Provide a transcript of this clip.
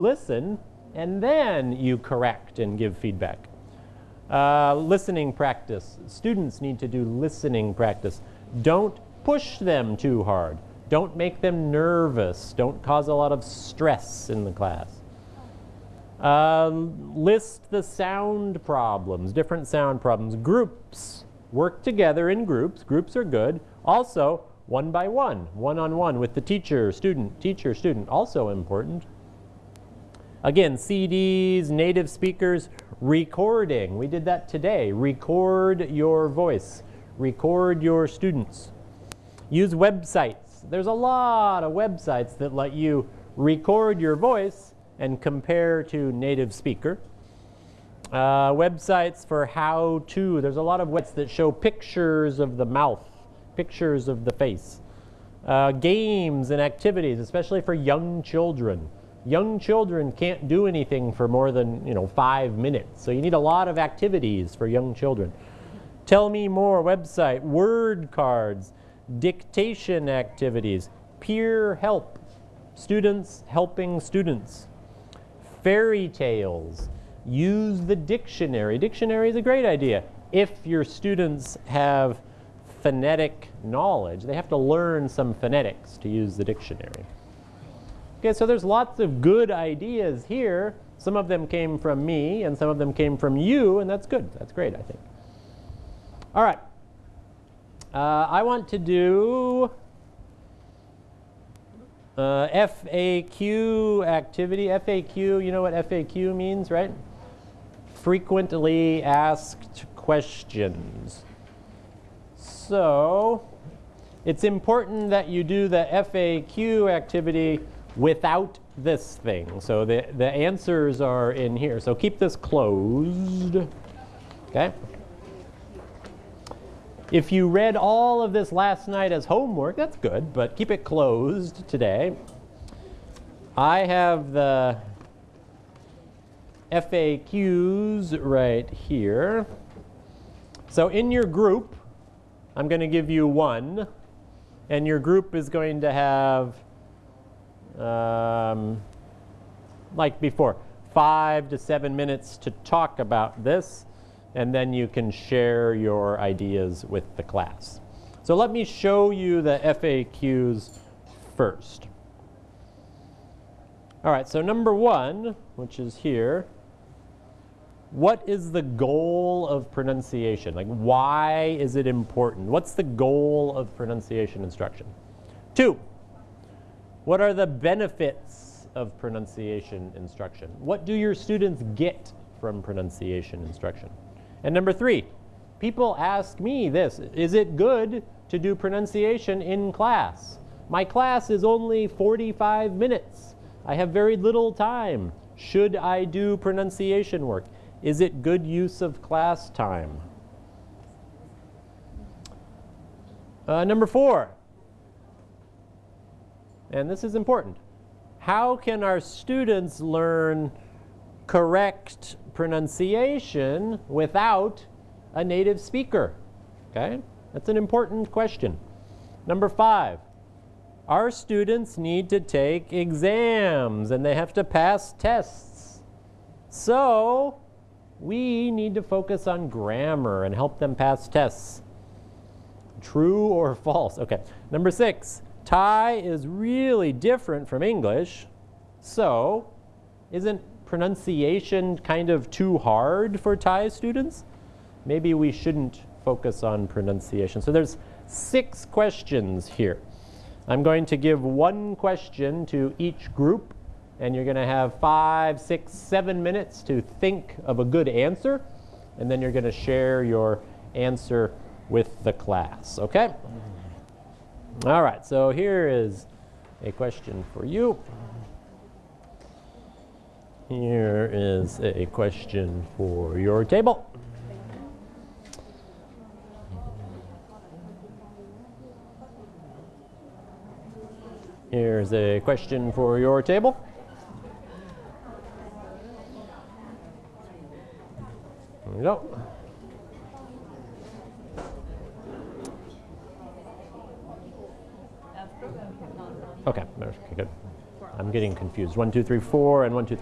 listen, and then you correct and give feedback. Listening practice. Students need to do listening practice. Don't push them too hard. Don't make them nervous. Don't cause a lot of stress in the class. List the sound problems, different sound problems. Groups. Work together in groups. Groups are good. Also, one by one, one-on-one with the teacher, student, also important. Again, CDs, native speakers, recording. We did that today. Record your voice. Record your students. Use websites. There's a lot of websites that let you record your voice and compare to native speaker. Websites for how-to. There's a lot of websites that show pictures of the mouth, pictures of the face. Games and activities, especially for young children. Young children can't do anything for more than 5 minutes. So you need a lot of activities for young children. Tell Me More website, word cards, dictation activities, peer help, students helping students, fairy tales, use the dictionary. Dictionary is a great idea. If your students have phonetic knowledge, they have to learn some phonetics to use the dictionary. Okay, so there's lots of good ideas here. Some of them came from me and some of them came from you, and that's good. That's great, I think. All right. I want to do FAQ activity. FAQ, you know what FAQ means, right? Frequently asked questions. So it's important that you do the FAQ activity without this thing. So the answers are in here. So keep this closed. Okay? If you read all of this last night as homework, that's good, but keep it closed today. I have the FAQs right here. So in your group, I'm going to give you one, and your group is going to have, like before, 5 to 7 minutes to talk about this, and then you can share your ideas with the class. So let me show you the FAQs first. All right, so number 1, which is here, what is the goal of pronunciation? Like, why is it important? What's the goal of pronunciation instruction? 2, what are the benefits of pronunciation instruction? What do your students get from pronunciation instruction? And number 3, people ask me this: is it good to do pronunciation in class? My class is only 45 minutes. I have very little time. Should I do pronunciation work? Is it good use of class time? Number 4, and this is important, how can our students learn correct pronunciation without a native speaker? Okay, that's an important question. Number 5, our students need to take exams and they have to pass tests. So we need to focus on grammar and help them pass tests. True or false? Okay. Number 6, Thai is really different from English. So isn't pronunciation kind of too hard for Thai students? Maybe we shouldn't focus on pronunciation. So there's 6 questions here. I'm going to give 1 question to each group, and you're going to have 5, 6, 7 minutes to think of a good answer, and then you're going to share your answer with the class, okay? All right, so here is a question for you. Here is a question for your table. Here's a question for your table. There we go. Okay, good. I'm getting confused. 1, 2, 3, 4 and 1, 2, 3.